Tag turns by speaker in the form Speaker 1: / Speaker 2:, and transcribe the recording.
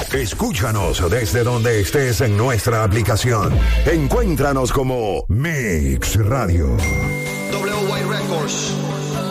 Speaker 1: Escúchanos desde donde estés en nuestra aplicación. Encuéntranos como Mix Radio.
Speaker 2: WY Records.